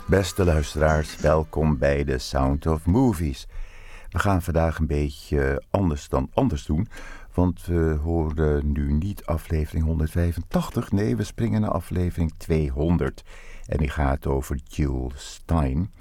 Beste luisteraars, welkom bij The Sound of Movies. We gaan vandaag een beetje anders dan anders doen, want we horen nu niet aflevering 185, nee, we springen naar aflevering 200. En die gaat over Jules Styne.